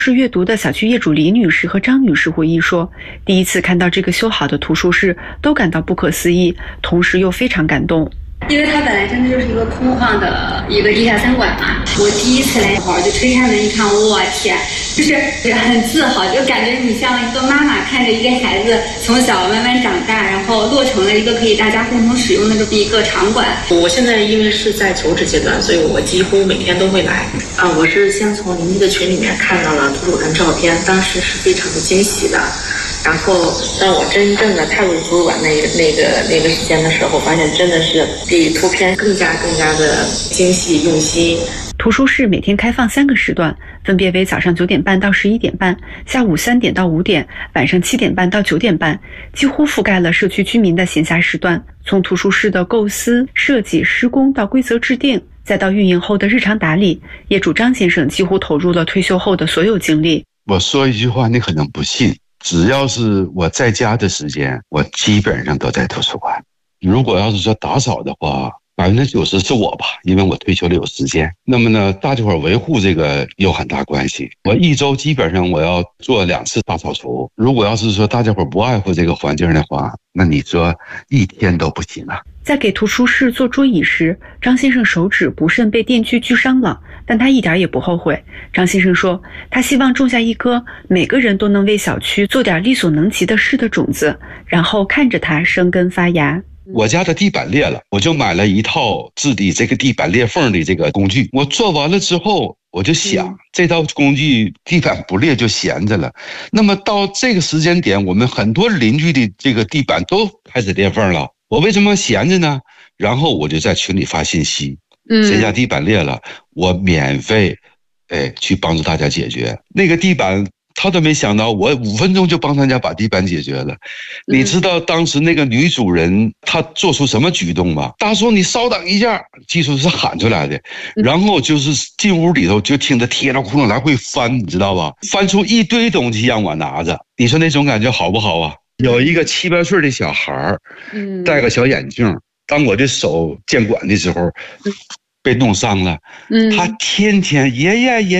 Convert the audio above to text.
是阅读的小区业主李女士和张女士回忆说，第一次看到这个修好的图书室，都感到不可思议，同时又非常感动。 因为它本来真的就是一个空旷的一个地下3馆嘛，我第一次来的时候就推开门一看，我天，就是很自豪，就感觉你像一个妈妈看着一个孩子从小慢慢长大，然后落成了一个可以大家共同使用的这么一个场馆。 我现在因为是在求职阶段，所以我几乎每天都会来。我是先从邻居的群里面看到了图书馆照片，当时是非常的惊喜的。然后当我真正的踏入图书馆那个时间的时候，发现真的是比图片更加的精细用心。 图书室每天开放3个时段，分别为早上9点半到11点半，下午3点到5点，晚上7点半到9点半，几乎覆盖了社区居民的闲暇时段。从图书室的构思、设计、施工到规则制定，再到运营后的日常打理，业主张先生几乎投入了退休后的所有精力。 我说一句话，你可能不信，只要是我在家的时间，我基本上都在图书馆。如果要是说打扫的话，90%是我吧，因为我退休了有时间。那么呢，大家伙维护这个有很大关系。我1周基本上我要做2次大扫除。如果要是说大家伙不爱护这个环境的话，那你说1天都不行啊。 在给图书室做桌椅时，张先生手指不慎被电锯锯伤了，但他一点也不后悔。张先生说，他希望种下一颗每个人都能为小区做点力所能及的事的种子，然后看着它生根发芽。 我家的地板裂了，我就买了一套治理这个地板裂缝的这个工具。我做完了之后，我就想，这套工具地板不裂就闲着了。那么到这个时间点，我们很多邻居的这个地板都开始裂缝了，我为什么闲着呢？然后我就在群里发信息，谁家地板裂了，我免费去帮助大家解决。那个地板他都没想到，我5分钟就帮他家把地板解决了。你知道当时那个女主人她做出什么举动吗？她说你稍等一下，技术是喊出来的，然后就是进屋里头就听着贴着窟窿来回翻，你知道吧？翻出一堆东西让我拿着，你说那种感觉好不好啊？有一个7、8岁的小孩戴个小眼镜，当我的手监管的时候被弄伤了，他天天爷爷